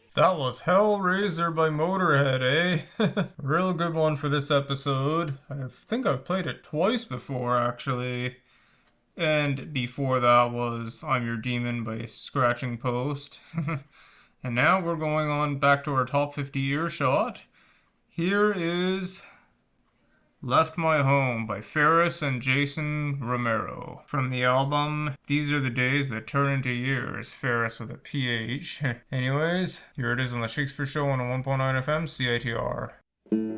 That was Hellraiser by Motorhead, eh? Real good one for this episode. I think I've played it twice before, actually. And before that was I'm Your Demon by Scratching Post. And now we're going on back to our top 50 earshot. Here is Left My Home by Ferris and Jason Romero. From the album These Are the Days That Turn Into Years, Ferris with a PH. Anyways, here it is on the Shakespeare Show on a 1.9 FM CITR.